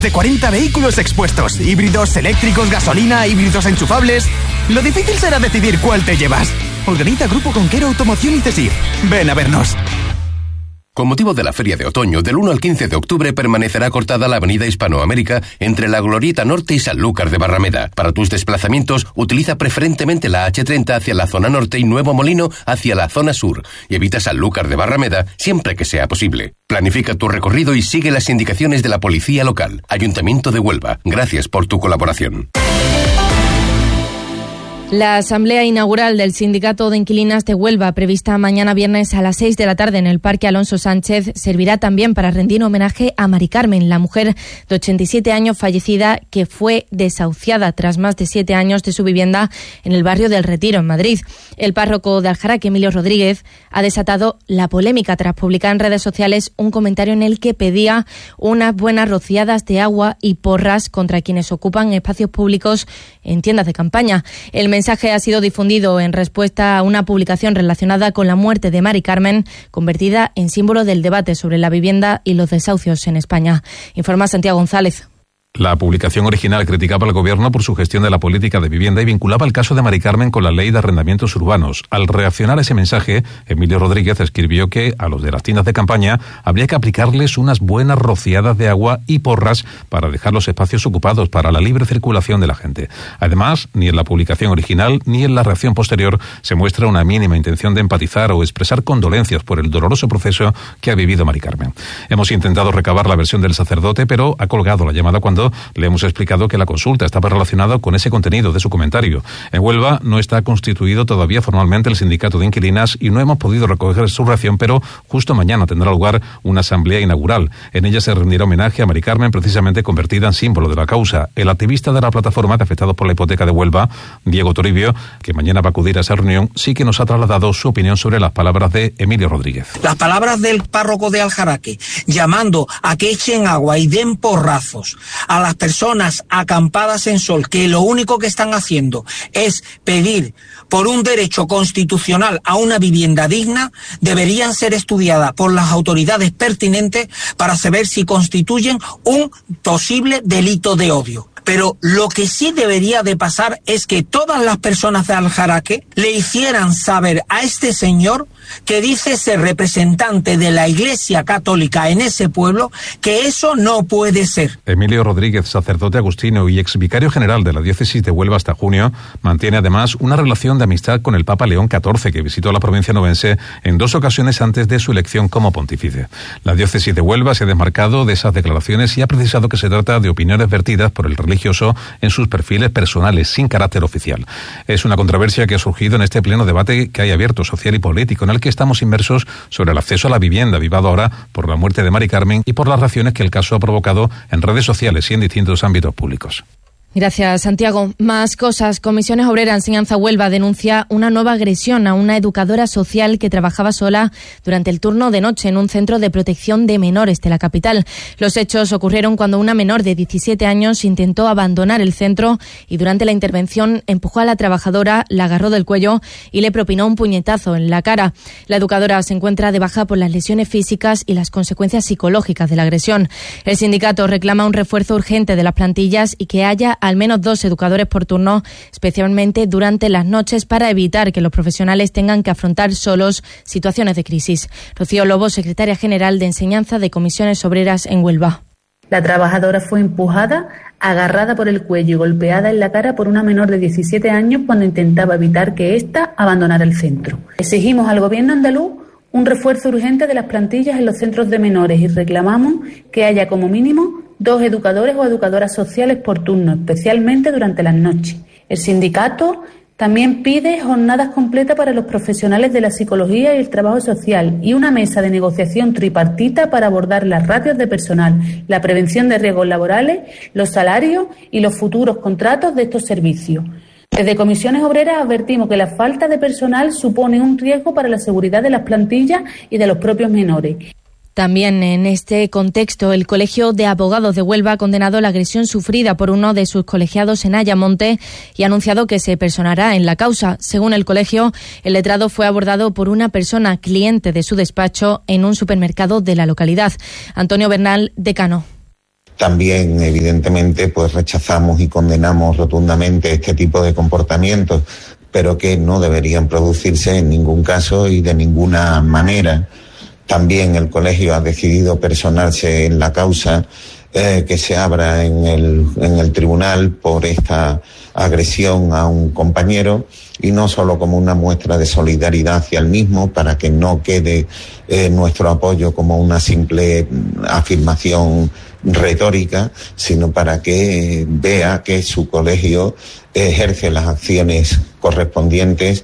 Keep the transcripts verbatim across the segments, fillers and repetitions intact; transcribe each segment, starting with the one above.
De cuarenta vehículos expuestos, híbridos, eléctricos, gasolina, híbridos enchufables. Lo difícil será decidir cuál te llevas. Organiza Grupo Conquero Automoción y Cesif. Ven a vernos. Con motivo de la Feria de Otoño, del uno al quince de octubre permanecerá cortada la avenida Hispanoamérica entre la Glorieta Norte y Sanlúcar de Barrameda. Para tus desplazamientos, utiliza preferentemente la hache treinta hacia la zona norte y Nuevo Molino hacia la zona sur, y evita Sanlúcar de Barrameda siempre que sea posible. Planifica tu recorrido y sigue las indicaciones de la policía local. Ayuntamiento de Huelva, gracias por tu colaboración. La asamblea inaugural del Sindicato de Inquilinas de Huelva, prevista mañana viernes a las seis de la tarde en el Parque Alonso Sánchez, servirá también para rendir homenaje a Mari Carmen, la mujer de ochenta y siete años fallecida que fue desahuciada tras más de siete años de su vivienda en el barrio del Retiro, en Madrid. El párroco de Aljaraque, Emilio Rodríguez, ha desatado la polémica tras publicar en redes sociales un comentario en el que pedía unas buenas rociadas de agua y porras contra quienes ocupan espacios públicos en tiendas de campaña. El El mensaje ha sido difundido en respuesta a una publicación relacionada con la muerte de Mari Carmen, convertida en símbolo del debate sobre la vivienda y los desahucios en España. Informa Santiago González. La publicación original criticaba al Gobierno por su gestión de la política de vivienda y vinculaba el caso de Mari Carmen con la Ley de Arrendamientos Urbanos. Al reaccionar a ese mensaje, Emilio Rodríguez escribió que a los de las tiendas de campaña habría que aplicarles unas buenas rociadas de agua y porras para dejar los espacios ocupados para la libre circulación de la gente. Además, ni en la publicación original ni en la reacción posterior se muestra una mínima intención de empatizar o expresar condolencias por el doloroso proceso que ha vivido Mari Carmen. Hemos intentado recabar la versión del sacerdote, pero ha colgado la llamada cuando le hemos explicado que la consulta estaba relacionada con ese contenido de su comentario. En Huelva no está constituido todavía formalmente el sindicato de inquilinas y no hemos podido recoger su reacción, pero justo mañana tendrá lugar una asamblea inaugural. En ella se rendirá homenaje a Mari Carmen, precisamente convertida en símbolo de la causa. El activista de la plataforma de afectados por la hipoteca de Huelva, Diego Toribio, que mañana va a acudir a esa reunión, sí que nos ha trasladado su opinión sobre las palabras de Emilio Rodríguez. Las palabras del párroco de Aljaraque, llamando a que echen agua y den porrazos a las personas acampadas en sol, que lo único que están haciendo es pedir por un derecho constitucional a una vivienda digna, deberían ser estudiadas por las autoridades pertinentes para saber si constituyen un posible delito de odio. Pero lo que sí debería de pasar es que todas las personas de Aljaraque le hicieran saber a este señor, que dice ser representante de la Iglesia Católica en ese pueblo, que eso no puede ser. Emilio Rodríguez, sacerdote agustino y ex vicario general de la diócesis de Huelva hasta junio, mantiene además una relación de amistad con el Papa León catorce, que visitó la provincia novense en dos ocasiones antes de su elección como pontífice. La diócesis de Huelva se ha desmarcado de esas declaraciones y ha precisado que se trata de opiniones vertidas por el religioso en sus perfiles personales, sin carácter oficial. Es una controversia que ha surgido en este pleno debate que hay abierto, social y político, en el que estamos inmersos sobre el acceso a la vivienda, avivado ahora por la muerte de Mari Carmen y por las reacciones que el caso ha provocado en redes sociales y en distintos ámbitos públicos. Gracias, Santiago. Más cosas. Comisiones Obreras Enseñanza Huelva denuncia una nueva agresión a una educadora social que trabajaba sola durante el turno de noche en un centro de protección de menores de la capital. Los hechos ocurrieron cuando una menor de diecisiete años intentó abandonar el centro y durante la intervención empujó a la trabajadora, la agarró del cuello y le propinó un puñetazo en la cara. La educadora se encuentra de baja por las lesiones físicas y las consecuencias psicológicas de la agresión. El sindicato reclama un refuerzo urgente de las plantillas y que haya al menos dos educadores por turno, especialmente durante las noches, para evitar que los profesionales tengan que afrontar solos situaciones de crisis. Rocío Lobo, secretaria general de Enseñanza de Comisiones Obreras en Huelva. La trabajadora fue empujada, agarrada por el cuello y golpeada en la cara por una menor de diecisiete años cuando intentaba evitar que ésta abandonara el centro. Exigimos al Gobierno andaluz un refuerzo urgente de las plantillas en los centros de menores y reclamamos que haya como mínimo dos educadores o educadoras sociales por turno, especialmente durante las noches. El sindicato también pide jornadas completas para los profesionales de la psicología y el trabajo social y una mesa de negociación tripartita para abordar las ratios de personal, la prevención de riesgos laborales, los salarios y los futuros contratos de estos servicios. Desde Comisiones Obreras advertimos que la falta de personal supone un riesgo para la seguridad de las plantillas y de los propios menores. También en este contexto, el Colegio de Abogados de Huelva ha condenado la agresión sufrida por uno de sus colegiados en Ayamonte y ha anunciado que se personará en la causa. Según el colegio, el letrado fue abordado por una persona cliente de su despacho en un supermercado de la localidad. Antonio Bernal, decano. También, evidentemente, pues rechazamos y condenamos rotundamente este tipo de comportamientos, pero que no deberían producirse en ningún caso y de ninguna manera. También el colegio ha decidido personarse en la causa eh, que se abra en el, en el tribunal por esta agresión a un compañero, y no solo como una muestra de solidaridad hacia el mismo, para que no quede eh, nuestro apoyo como una simple afirmación retórica, sino para que vea que su colegio ejerce las acciones correspondientes.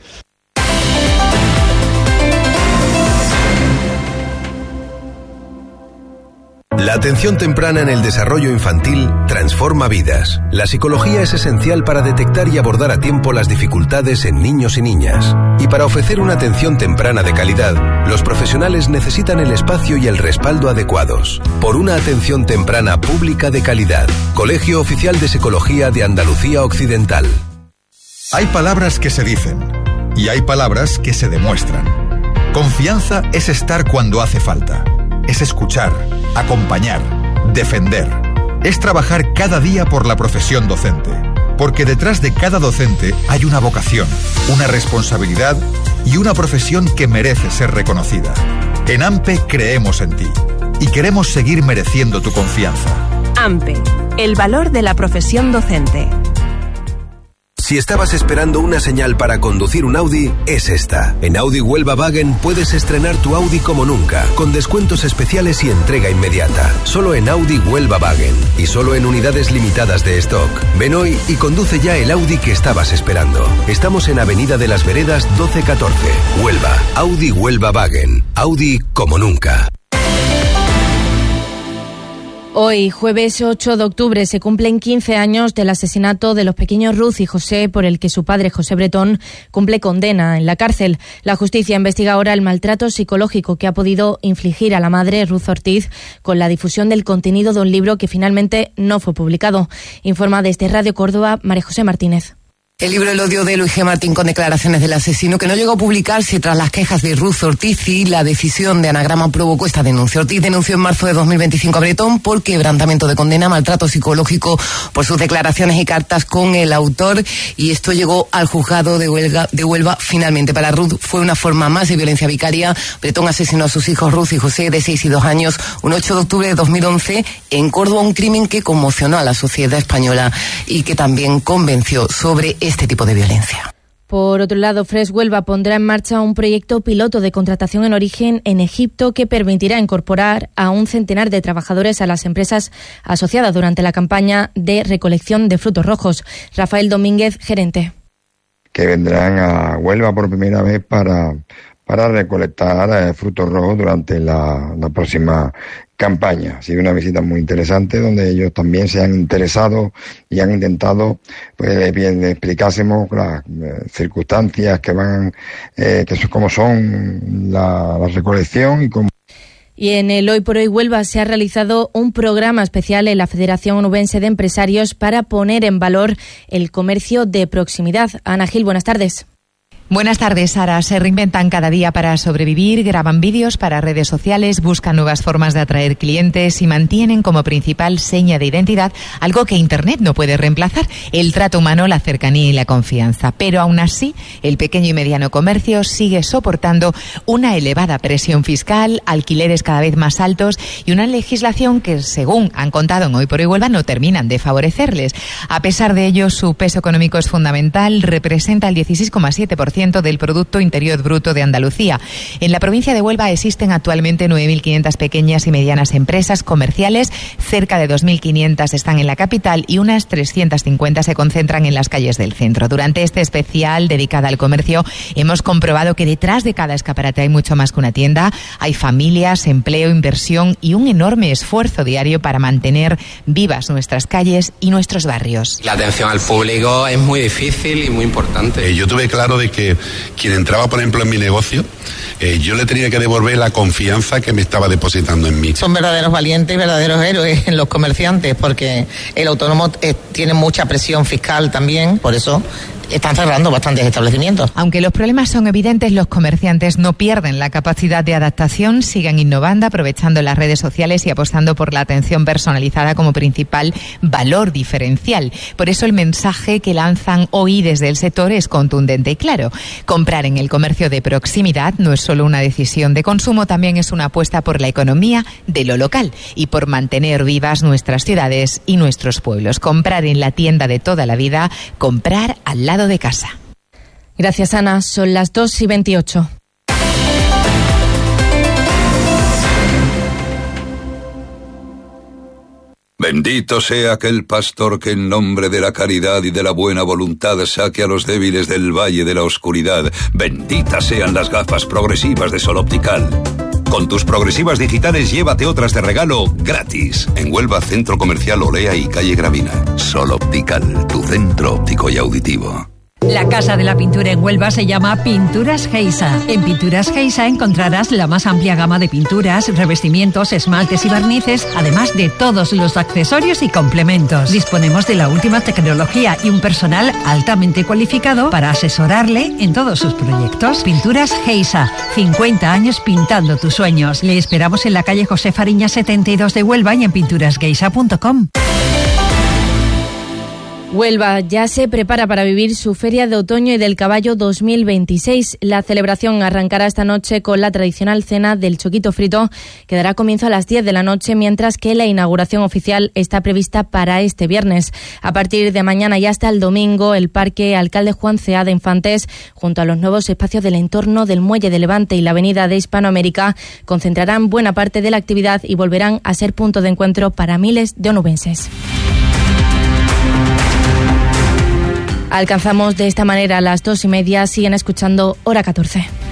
La atención temprana en el desarrollo infantil transforma vidas. La psicología es esencial para detectar y abordar a tiempo las dificultades en niños y niñas. Y para ofrecer una atención temprana de calidad, los profesionales necesitan el espacio y el respaldo adecuados. Por una atención temprana pública de calidad. Colegio Oficial de Psicología de Andalucía Occidental. Hay palabras que se dicen y hay palabras que se demuestran. Confianza es estar cuando hace falta. Es escuchar, acompañar, defender. Es trabajar cada día por la profesión docente. Porque detrás de cada docente hay una vocación, una responsabilidad y una profesión que merece ser reconocida. En AMPE creemos en ti y queremos seguir mereciendo tu confianza. AMPE, el valor de la profesión docente. Si estabas esperando una señal para conducir un Audi, es esta. En Audi Huelva Wagen puedes estrenar tu Audi como nunca, con descuentos especiales y entrega inmediata. Solo en Audi Huelva Wagen y solo en unidades limitadas de stock. Ven hoy y conduce ya el Audi que estabas esperando. Estamos en Avenida de las Veredas doce catorce, Huelva. Audi Huelva Wagen. Audi como nunca. Hoy, jueves ocho de octubre, se cumplen quince años del asesinato de los pequeños Ruth y José, por el que su padre, José Bretón, cumple condena en la cárcel. La justicia investiga ahora el maltrato psicológico que ha podido infligir a la madre, Ruth Ortiz, con la difusión del contenido de un libro que finalmente no fue publicado. Informa desde Radio Córdoba, María José Martínez. El libro El odio de Luis G. Martín, con declaraciones del asesino, que no llegó a publicarse tras las quejas de Ruth Ortiz, y la decisión de Anagrama provocó esta denuncia. Ortiz denunció en marzo de dos mil veinticinco a Bretón por quebrantamiento de condena, maltrato psicológico por sus declaraciones y cartas con el autor, y esto llegó al juzgado de Huelva, de Huelva finalmente. Para Ruth fue una forma más de violencia vicaria. Bretón asesinó a sus hijos Ruth y José, de seis y dos años, un ocho de octubre de dos mil once en Córdoba, un crimen que conmocionó a la sociedad española y que también convenció sobre este tipo de violencia. Por otro lado, Fresh Huelva pondrá en marcha un proyecto piloto de contratación en origen en Egipto que permitirá incorporar a un centenar de trabajadores a las empresas asociadas durante la campaña de recolección de frutos rojos. Rafael Domínguez, gerente. Que vendrán a Huelva por primera vez para, para recolectar eh, frutos rojos durante la, la próxima campaña. Ha sido una visita muy interesante donde ellos también se han interesado y han intentado, pues bien, explicásemos las eh, circunstancias que van, eh, que son, cómo son la, la recolección y cómo. Y en el Hoy por Hoy Huelva se ha realizado un programa especial en la Federación Onubense de Empresarios para poner en valor el comercio de proximidad. Ana Gil, buenas tardes. Buenas tardes, Sara. Se reinventan cada día para sobrevivir, graban vídeos para redes sociales, buscan nuevas formas de atraer clientes y mantienen como principal seña de identidad algo que Internet no puede reemplazar: el trato humano, la cercanía y la confianza. Pero aún así, el pequeño y mediano comercio sigue soportando una elevada presión fiscal, alquileres cada vez más altos y una legislación que, según han contado en Hoy por Hoy Huelva, no terminan de favorecerles. A pesar de ello, su peso económico es fundamental, representa el dieciséis coma siete por ciento del Producto Interior Bruto de Andalucía. En la provincia de Huelva existen actualmente nueve mil quinientas pequeñas y medianas empresas comerciales, cerca de dos mil quinientas están en la capital y unas trescientas cincuenta se concentran en las calles del centro. Durante este especial dedicado al comercio hemos comprobado que detrás de cada escaparate hay mucho más que una tienda, hay familias, empleo, inversión y un enorme esfuerzo diario para mantener vivas nuestras calles y nuestros barrios. La atención al público es muy difícil y muy importante. Eh, yo tuve claro de que quien entraba, por ejemplo, en mi negocio, eh, yo le tenía que devolver la confianza que me estaba depositando en mí. Son verdaderos valientes y verdaderos héroes en los comerciantes, porque el autónomo eh, tiene mucha presión fiscal también, por eso están cerrando bastantes establecimientos. Aunque los problemas son evidentes, los comerciantes no pierden la capacidad de adaptación, siguen innovando, aprovechando las redes sociales y apostando por la atención personalizada como principal valor diferencial. Por eso el mensaje que lanzan hoy desde el sector es contundente y claro. Comprar en el comercio de proximidad no es solo una decisión de consumo, también es una apuesta por la economía de lo local y por mantener vivas nuestras ciudades y nuestros pueblos. Comprar en la tienda de toda la vida, comprar al lado de casa. Gracias, Ana. Son las dos y veintiocho. Bendito sea aquel pastor que en nombre de la caridad y de la buena voluntad saque a los débiles del valle de la oscuridad. Benditas sean las gafas progresivas de Sol Optical. Con tus progresivas digitales llévate otras de regalo gratis. En Huelva, Centro Comercial Olea y Calle Gravina. Sol Optical, tu centro óptico y auditivo. La Casa de la Pintura en Huelva se llama Pinturas Geisa. En Pinturas Geisa encontrarás la más amplia gama de pinturas, revestimientos, esmaltes y barnices, además de todos los accesorios y complementos. Disponemos de la última tecnología y un personal altamente cualificado para asesorarle en todos sus proyectos. Pinturas Geisa, cincuenta años pintando tus sueños. Le esperamos en la calle José Fariña setenta y dos de Huelva y en pinturas geisa punto com. Huelva ya se prepara para vivir su Feria de Otoño y del Caballo dos mil veintiséis. La celebración arrancará esta noche con la tradicional cena del choquito frito, que dará comienzo a las diez de la noche, mientras que la inauguración oficial está prevista para este viernes. A partir de mañana y hasta el domingo, el Parque Alcalde Juan Ceá de Infantes, junto a los nuevos espacios del entorno del Muelle de Levante y la Avenida de Hispanoamérica, concentrarán buena parte de la actividad y volverán a ser punto de encuentro para miles de onubenses. Alcanzamos de esta manera las dos y media. Siguen escuchando Hora catorce.